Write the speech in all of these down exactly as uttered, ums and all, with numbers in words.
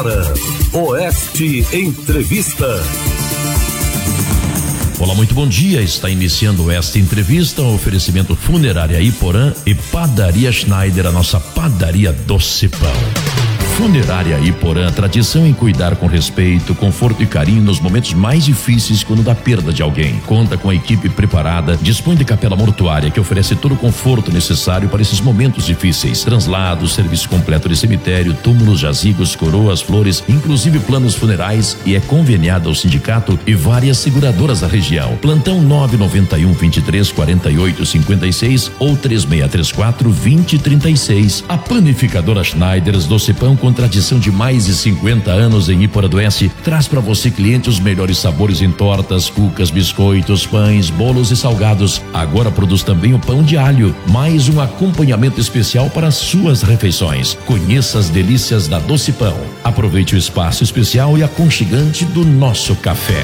Oeste Entrevista. Olá, muito bom dia. Está iniciando esta entrevista, um oferecimento Funerária Iporã e Padaria Schneider, a nossa padaria Doce Pão. Funerária Iporã, tradição em cuidar com respeito, conforto e carinho nos momentos mais difíceis quando da perda de alguém. Conta com a equipe preparada, dispõe de capela mortuária que oferece todo o conforto necessário para esses momentos difíceis. Translados, serviço completo de cemitério, túmulos, jazigos, coroas, flores, inclusive planos funerais, e é conveniada ao sindicato e várias seguradoras da região. Plantão nove nove um, vinte e três, quarenta e oito, cinquenta e seis ou três seis três quatro, vinte, trinta e seis. A panificadora Schneiders Doce Pão, com tradição de mais de cinquenta anos em Iporã do Oeste, traz para você, cliente, os melhores sabores em tortas, cucas, biscoitos, pães, bolos e salgados. Agora produz também o pão de alho, mais um acompanhamento especial para as suas refeições. Conheça as delícias da Doce Pão. Aproveite o espaço especial e aconchegante do nosso café.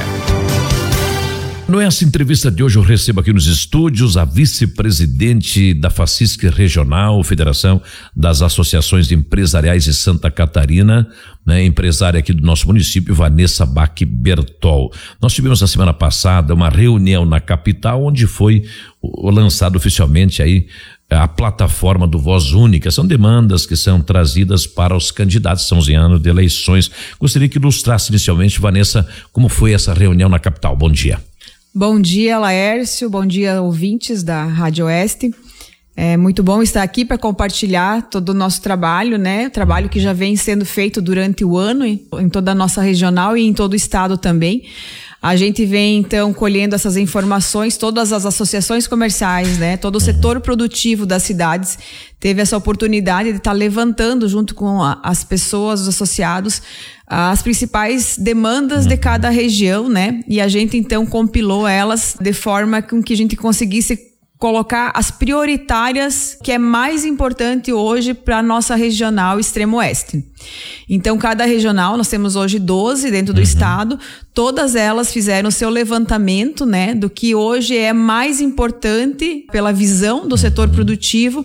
Nessa entrevista de hoje eu recebo aqui nos estúdios a vice-presidente da FACISC Regional, Federação das Associações Empresariais de Santa Catarina, né, empresária aqui do nosso município, Vanessa Bach Bertol. Nós tivemos na semana passada uma reunião na capital onde foi lançado oficialmente aí a plataforma do Voz Única. São demandas que são trazidas para os candidatos. Estamos em ano de eleições. Gostaria que ilustrasse inicialmente, Vanessa, como foi essa reunião na capital. Bom dia. Bom dia, Laércio. Bom dia, ouvintes da Rádio Oeste. É muito bom estar aqui para compartilhar todo o nosso trabalho, né? O trabalho que já vem sendo feito durante o ano em, em toda a nossa regional e em todo o estado também. A gente vem, então, colhendo essas informações, todas as associações comerciais, né? Todo o setor produtivo das cidades teve essa oportunidade de estar levantando, junto com a, as pessoas, os associados, as principais demandas de cada região, né? E a gente, então, compilou elas de forma com que a gente conseguisse colocar as prioritárias que é mais importante hoje para a nossa regional Extremo Oeste. Então, cada regional, nós temos hoje doze dentro do uhum. estado, todas elas fizeram o seu levantamento, né, do que hoje é mais importante pela visão do uhum. setor produtivo,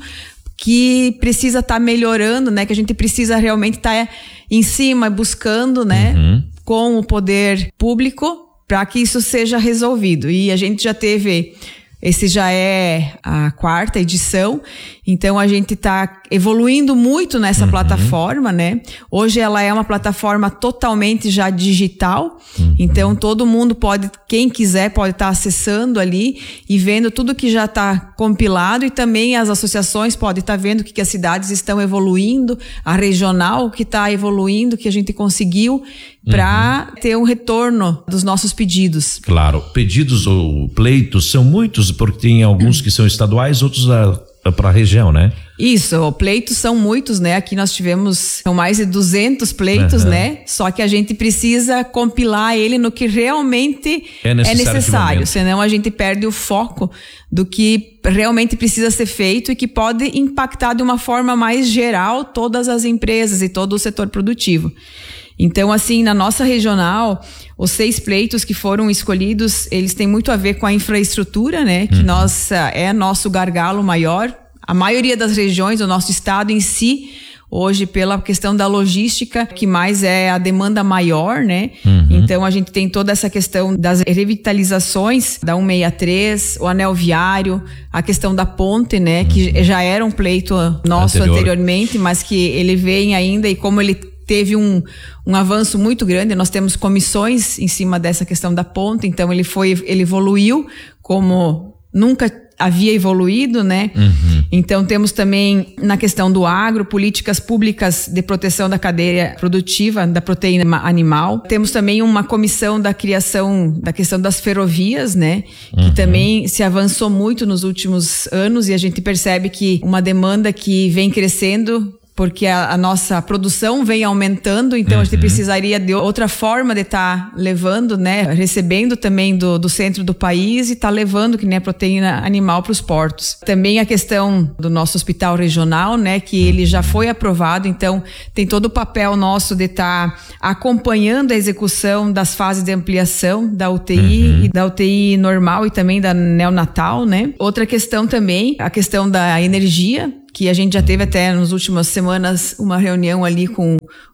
que precisa estar tá melhorando, né, que a gente precisa realmente estar tá em cima, buscando, né, uhum. com o poder público, para que isso seja resolvido. E a gente já teve... Esse já é a quarta edição, então a gente está evoluindo muito nessa uhum. plataforma, né? Hoje ela é uma plataforma totalmente já digital, uhum. então todo mundo pode, quem quiser, pode estar tá acessando ali e vendo tudo que já está compilado, e também as associações podem estar tá vendo o que, que as cidades estão evoluindo, a regional que está evoluindo, que a gente conseguiu para uhum. ter um retorno dos nossos pedidos. Claro, pedidos ou pleitos são muitos, porque tem alguns que são estaduais, outros para a região, né? Isso, pleitos são muitos, né? Aqui nós tivemos são mais de duzentos pleitos, uhum. né? Só que a gente precisa compilar ele no que realmente é necessário, é necessário senão a gente perde o foco do que realmente precisa ser feito e que pode impactar de uma forma mais geral todas as empresas e todo o setor produtivo. Então, assim, na nossa regional, os seis pleitos que foram escolhidos, eles têm muito a ver com a infraestrutura, né? Que uhum. nossa, é nosso gargalo maior. A maioria das regiões, o nosso estado em si, hoje, pela questão da logística, que mais é a demanda maior, né? Uhum. Então, a gente tem toda essa questão das revitalizações da cento e sessenta e três, o anel viário, a questão da ponte, né? Uhum. Que já era um pleito nosso Anterior. anteriormente, mas que ele vem ainda, e como ele teve um, um avanço muito grande, nós temos comissões em cima dessa questão da ponte, então ele foi, ele evoluiu como nunca havia evoluído, né? Uhum. Então temos também na questão do agro, políticas públicas de proteção da cadeia produtiva da proteína animal. Temos também uma comissão da criação da questão das ferrovias, né? Uhum. Que também se avançou muito nos últimos anos, e a gente percebe que uma demanda que vem crescendo, porque a, a nossa produção vem aumentando, então uhum. a gente precisaria de outra forma de estar tá levando, né, recebendo também do, do centro do país e estar tá levando, que nem a proteína animal, para os portos. Também a questão do nosso hospital regional, né, que ele já foi aprovado, então tem todo o papel nosso de estar tá acompanhando a execução das fases de ampliação da U T I uhum. e da U T I normal e também da neonatal, né. Outra questão também, a questão da energia, que a gente já teve até nas últimas semanas uma reunião ali com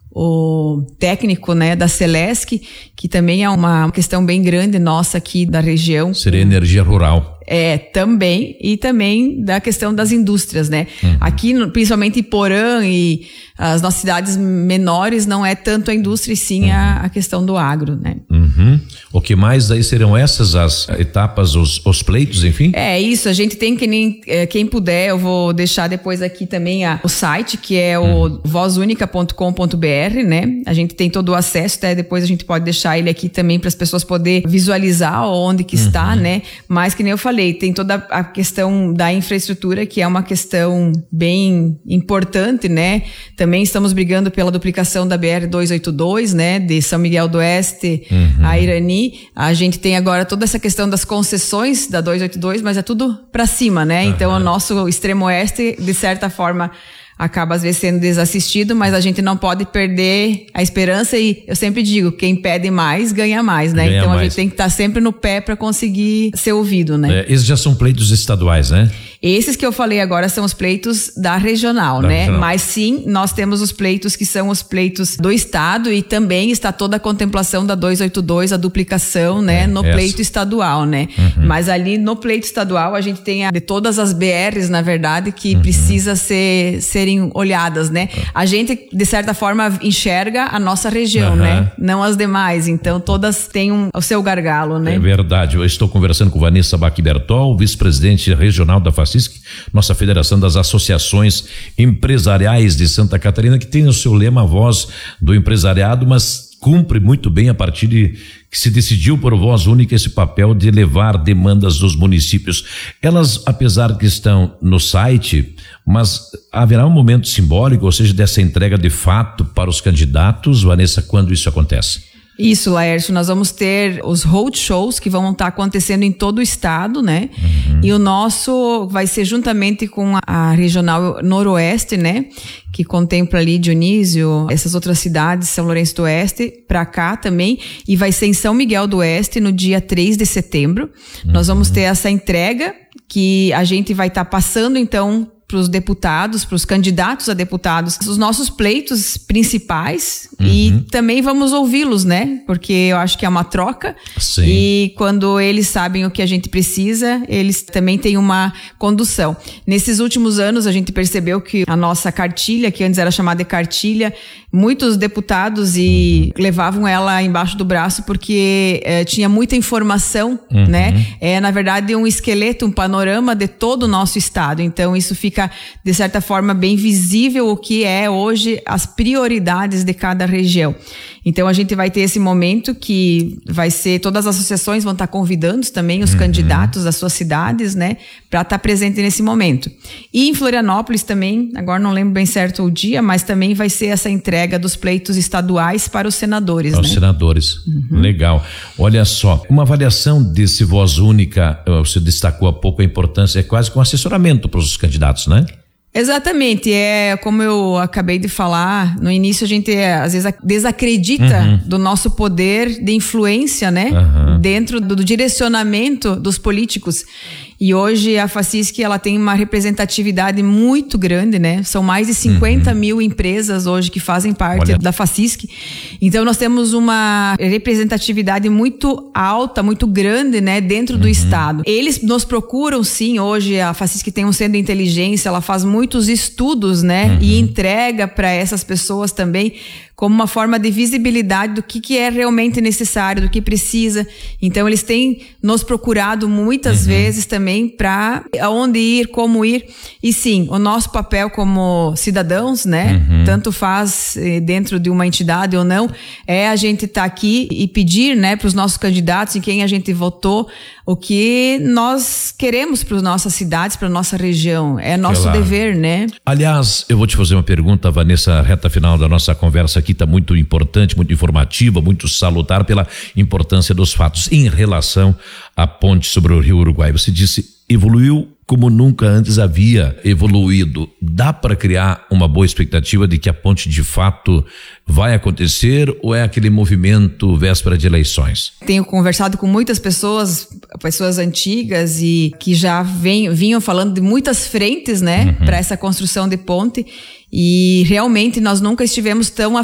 o técnico, né, da Celesc, que também é uma questão bem grande nossa aqui da região. Seria energia rural. É, também, e também da questão das indústrias, né? Uhum. Aqui, principalmente em Porã e as nossas cidades menores, não é tanto a indústria, e sim uhum. a, a questão do agro, né? Uhum. O que mais aí serão essas as etapas, os, os pleitos, enfim? É isso, a gente tem que nem, é, quem puder, eu vou deixar depois aqui também a, o site, que é o uhum. voz única ponto com ponto b r, né? A gente tem todo o acesso, até depois a gente pode deixar ele aqui também para as pessoas poderem visualizar onde que uhum. está, né? Mas que nem eu falei, tem toda a questão da infraestrutura, que é uma questão bem importante, né? Também estamos brigando pela duplicação da B R duzentos e oitenta e dois, né? De São Miguel do Oeste uhum. a Irani. A gente tem agora toda essa questão das concessões da duzentos e oitenta e dois, mas é tudo para cima, né? Uhum. Então o nosso extremo oeste, de certa forma, acaba às vezes sendo desassistido, mas a gente não pode perder a esperança, e eu sempre digo, quem pede mais, ganha mais, né? Ganha então mais. A gente tem que estar sempre no pé para conseguir ser ouvido, né? É, esses já são pleitos estaduais, né? Esses que eu falei agora são os pleitos da regional, da né? Regional. Mas sim, nós temos os pleitos que são os pleitos do estado, e também está toda a contemplação da duzentos e oitenta e dois, a duplicação, né? É, no essa. pleito estadual, né? Uhum. Mas ali no pleito estadual a gente tem a, de todas as B Rs, na verdade, que uhum. precisa ser, serem olhadas, né? A gente, de certa forma, enxerga a nossa região, uhum. né? Não as demais. Então, todas têm um, o seu gargalo, né? É verdade. Eu estou conversando com Vanessa Bach Bertol, vice-presidente regional da FACISC, nossa Federação das Associações Empresariais de Santa Catarina, que tem o seu lema Voz do Empresariado, mas cumpre muito bem a partir de que se decidiu por voz única esse papel de levar demandas dos municípios. Elas, apesar que estão no site, mas haverá um momento simbólico, ou seja, dessa entrega de fato para os candidatos, Vanessa, quando isso acontece? Isso, Laércio, nós vamos ter os roadshows que vão estar acontecendo em todo o estado, né? Uhum. E o nosso vai ser juntamente com a, a Regional Noroeste, né? Que contempla ali Dionísio, essas outras cidades, São Lourenço do Oeste, pra cá também, e vai ser em São Miguel do Oeste no dia três de setembro. Uhum. Nós vamos ter essa entrega que a gente vai estar passando, então, para os deputados, para os candidatos a deputados, os nossos pleitos principais, uhum. e também vamos ouvi-los, né? Porque eu acho que é uma troca. Sim. E quando eles sabem o que a gente precisa, eles também têm uma condução. Nesses últimos anos, a gente percebeu que a nossa cartilha, que antes era chamada de cartilha, muitos deputados e uhum. levavam ela embaixo do braço porque é, tinha muita informação, uhum. né? É, na verdade, um esqueleto, um panorama de todo o nosso estado. Então, isso fica de certa forma bem visível o que é hoje as prioridades de cada região. Então a gente vai ter esse momento que vai ser, todas as associações vão estar convidando também os uhum. candidatos das suas cidades, né, para estar presente nesse momento. E em Florianópolis também, agora não lembro bem certo o dia, mas também vai ser essa entrega dos pleitos estaduais para os senadores. Para né? os senadores, uhum. Legal. Olha só, uma avaliação desse Voz Única, você destacou há pouco a importância, é quase que um assessoramento para os candidatos, né? Exatamente, é como eu acabei de falar, no início a gente é, às vezes desacredita uhum. do nosso poder de influência, né? Uhum. Dentro do, do direcionamento dos políticos. E hoje a FACISC, ela tem uma representatividade muito grande, né? São mais de cinquenta uhum. mil empresas hoje que fazem parte Olha. da FACISC. Então nós temos uma representatividade muito alta, muito grande, né? Dentro do uhum. estado. Eles nos procuram, sim, hoje a FACISC tem um centro de inteligência, ela faz muitos estudos, né? Uhum. E entrega para essas pessoas também como uma forma de visibilidade do que, que é realmente necessário, do que precisa. Então eles têm nos procurado muitas uhum. vezes também para aonde ir, como ir. E sim, o nosso papel como cidadãos, né? Uhum. Tanto faz dentro de uma entidade ou não, é a gente estar tá aqui e pedir, né, para os nossos candidatos em quem a gente votou, o que nós queremos para as nossas cidades, para a nossa região. É nosso claro. dever, né? Aliás, eu vou te fazer uma pergunta, Vanessa, reta final da nossa conversa aqui está muito importante, muito informativa, muito salutar pela importância dos fatos. Em relação à ponte sobre o Rio Uruguai, você disse, evoluiu como nunca antes havia evoluído. Dá para criar uma boa expectativa de que a ponte de fato vai acontecer, ou é aquele movimento véspera de eleições? Tenho conversado com muitas pessoas, pessoas antigas e que já vem, vinham falando de muitas frentes, né, uhum. para essa construção de ponte. E realmente nós nunca estivemos tão à